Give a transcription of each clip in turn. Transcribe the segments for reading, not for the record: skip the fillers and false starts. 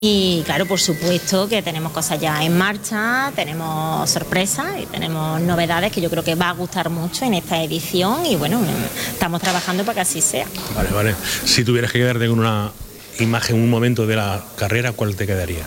Y claro, por supuesto que tenemos cosas ya en marcha, tenemos sorpresas y tenemos novedades que yo creo que va a gustar mucho en esta edición y bueno, estamos trabajando para que así sea. Vale. Si tuvieras que quedarte con una imagen, un momento de la carrera, ¿cuál te quedaría?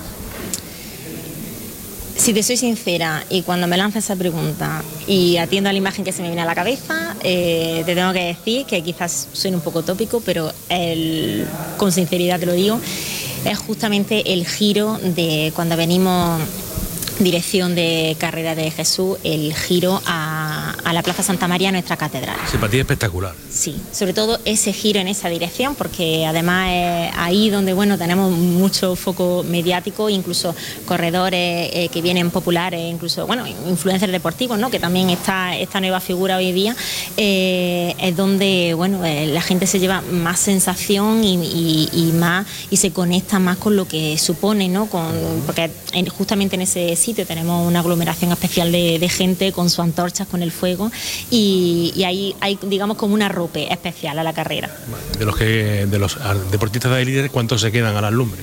Si te soy sincera y cuando me lanzas esa pregunta y atiendo a la imagen que se me viene a la cabeza, te tengo que decir que quizás suene un poco tópico, pero con sinceridad te lo digo, es justamente el giro de cuando venimos dirección de Carrera de Jesús, el giro a la Plaza Santa María, nuestra catedral. Sí, para ti es espectacular. Sí, sobre todo ese giro en esa dirección, porque además es ahí donde bueno tenemos mucho foco mediático, incluso corredores que vienen populares, incluso bueno influencers deportivos, ¿no? Que también está esta nueva figura hoy día, es donde bueno la gente se lleva más sensación y más y se conecta más con lo que supone, ¿no? Porque justamente en ese sitio tenemos una aglomeración especial de gente con sus antorchas, con el fuego y ahí hay digamos como una rope especial a la carrera. De los deportistas de élite, ¿cuántos se quedan a las lumbres?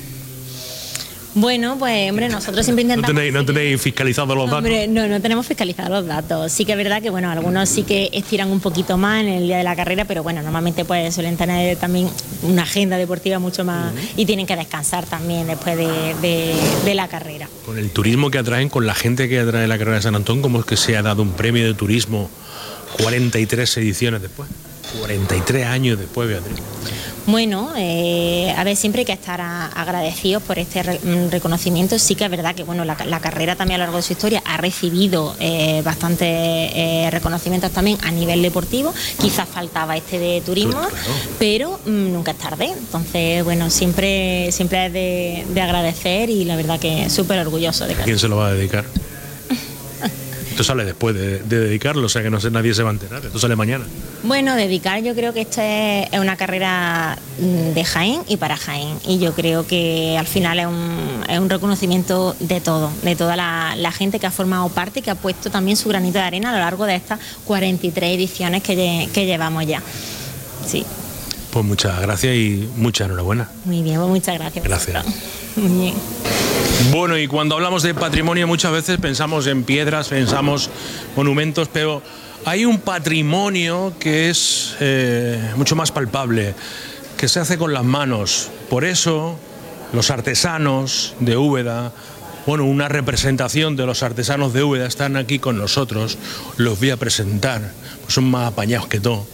Bueno, pues hombre, nosotros siempre intentamos... ¿No tenéis fiscalizados los datos? Hombre, no tenemos fiscalizados los datos. Sí que es verdad que bueno, algunos sí que estiran un poquito más en el día de la carrera, pero bueno, normalmente pues suelen tener también una agenda deportiva mucho más y tienen que descansar también después de la carrera. Con el turismo que atraen, con la gente que atrae la carrera de San Antón, ¿cómo es que se ha dado un premio de turismo 43 ediciones después? 43 años después, Beatriz. Bueno, a ver, siempre hay que estar agradecidos por este reconocimiento. Sí que es verdad que bueno, la carrera también a lo largo de su historia ha recibido bastantes reconocimientos también a nivel deportivo. Quizás faltaba este de turismo, claro. Pero nunca es tarde. Entonces, bueno, siempre es de agradecer y la verdad que súper orgulloso de que... ¿A quién se lo va a dedicar? Esto sale después de dedicarlo, o sea que no sé, nadie se va a enterar. Esto sale mañana. Bueno, dedicar, yo creo que esto es una carrera de Jaén y para Jaén. Y yo creo que al final es un reconocimiento de toda la gente que ha formado parte y que ha puesto también su granito de arena a lo largo de estas 43 ediciones que llevamos ya. Sí. Pues muchas gracias y mucha enhorabuena. Muy bien, pues muchas gracias. Gracias. Muy bien. Bueno, y cuando hablamos de patrimonio muchas veces pensamos en piedras, pensamos monumentos, pero hay un patrimonio que es mucho más palpable, que se hace con las manos. Por eso los artesanos de Úbeda, bueno, una representación de los artesanos de Úbeda están aquí con nosotros, los voy a presentar, pues son más apañados que todo.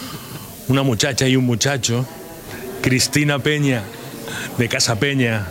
Una muchacha y un muchacho, Cristina Peña de Casa Peña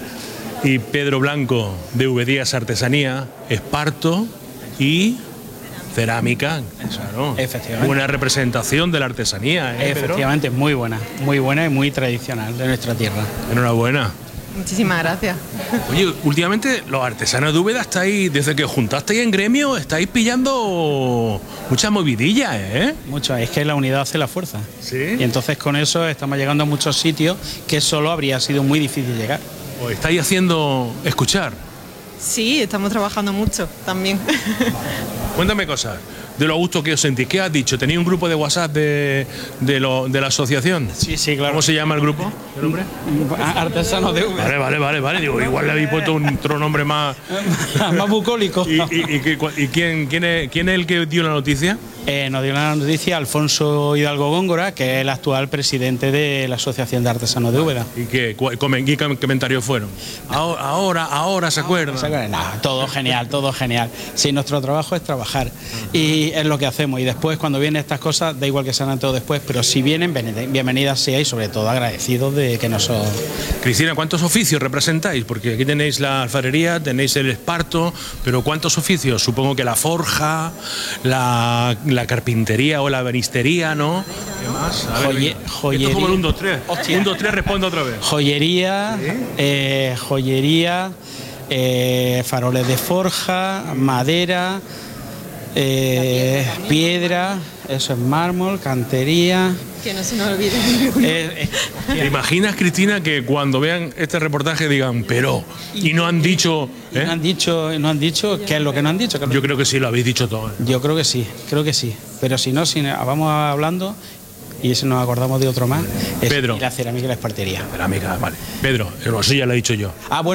y Pedro Blanco de Ubedías Artesanía, esparto y cerámica. Claro. Efectivamente. Buena representación de la artesanía, ¿eh, efectivamente, Pedro? muy buena y muy tradicional de nuestra tierra. Enhorabuena. Muchísimas gracias. Oye, últimamente los artesanos de Úbeda estáis, desde que os juntasteis en gremio, estáis pillando muchas movidillas, ¿eh? Mucho, es que la unidad hace la fuerza. Sí. Y entonces con eso estamos llegando a muchos sitios que solo habría sido muy difícil llegar. ¿Os estáis haciendo escuchar? Sí, estamos trabajando mucho también. Cuéntame cosas de lo gusto que os sentís. ¿Qué has dicho? ¿Tenéis un grupo de WhatsApp de la asociación? Sí, claro. ¿Cómo se llama el grupo? ¿El nombre? Artesanos de Úbeda. Vale. Digo, igual le habéis puesto otro nombre más... más bucólico. ¿Y quién es el que dio la noticia? Nos dio la noticia Alfonso Hidalgo Góngora, que es el actual presidente de la Asociación de Artesanos de Úbeda. ¿Y qué comentarios fueron? Ahora se acuerdan. No, todo genial. Sí, nuestro trabajo es trabajar y es lo que hacemos. Y después, cuando vienen estas cosas, da igual que sean todo después, pero si vienen, bienvenidas sea y sobre todo agradecidos de que nos... Cristina, ¿cuántos oficios representáis? Porque aquí tenéis la alfarería, tenéis el esparto, pero ¿cuántos oficios? Supongo que la forja, la carpintería o la ebanistería, ¿no? ¿Qué más? Joyería. Esto es como el 1, 2, 3. Hostia. 1, 2, 3, responde otra vez. Joyería, ¿Sí? Joyería, faroles de forja, madera, piedra, eso es mármol, cantería. Que no se nos olvide. ¿Te imaginas, Cristina, que cuando vean este reportaje digan, pero, y no han dicho... ¿eh? No han dicho, ¿qué es lo que no han dicho? Yo creo que sí, lo habéis dicho todo. Yo creo que sí, pero si no, vamos hablando y si nos acordamos de otro más, es Pedro. la cerámica y la espartería. Cerámica, vale. Pedro, eso ya lo he dicho yo. Ah, bueno.